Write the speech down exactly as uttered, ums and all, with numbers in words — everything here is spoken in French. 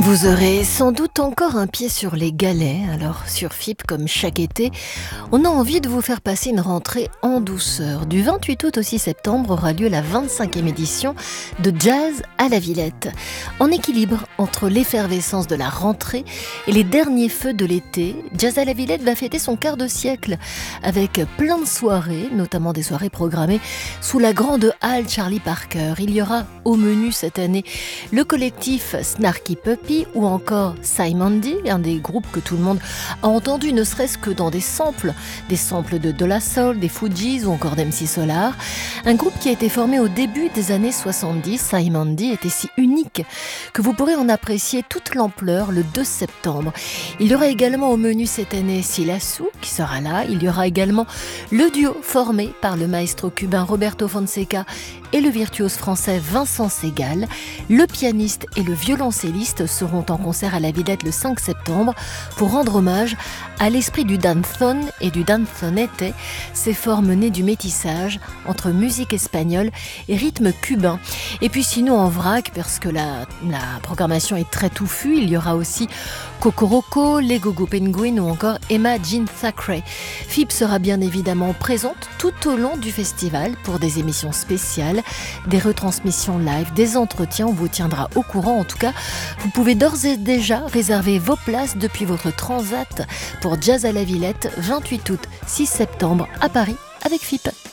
Vous aurez sans doute encore un pied sur les galets, alors sur F I P, comme chaque été, on a envie de vous faire passer une rentrée en douceur. Du vingt-huit août au six septembre aura lieu la vingt-cinquième édition de Jazz à la Villette. En équilibre entre l'effervescence de la rentrée et les derniers feux de l'été, Jazz à la Villette va fêter son quart de siècle avec plein de soirées, notamment des soirées programmées sous la grande halle Charlie Parker. Il y aura au menu cette année le collectif Snarky Puppy ou encore Simondy, un des groupes que tout le monde a entendu, ne serait-ce que dans des samples, des samples de De La Soul, des Fugees ou encore d'M C Solar. Un groupe qui a été formé au début des années soixante-dix. Simondy était si unique que vous pourrez en apprécier toute l'ampleur le deux septembre. Il y aura également au menu cette année Silassou qui sera là. Il y aura également le duo formé par le maestro cubain Roberto Fonseca et le virtuose français Vincent Segal. Le pianiste et le violoncelliste seront en concert à la Villette le cinq septembre pour rendre hommage à l'esprit du danzón et du danzonete, ces formes nées du métissage entre musique espagnole et rythme cubain. Et puis sinon en vrac, parce que la, la programmation est très touffue, il y aura aussi Cocoroco, les Gogo Penguins ou encore Emma Jean Thackeray. F I P sera bien évidemment présente tout au long du festival pour des émissions spéciales, des retransmissions live, des entretiens. On vous tiendra au courant. En tout cas, vous pouvez d'ores et déjà réserver vos places depuis votre transat pour Jazz à la Villette, vingt-huit août, six septembre à Paris avec F I P.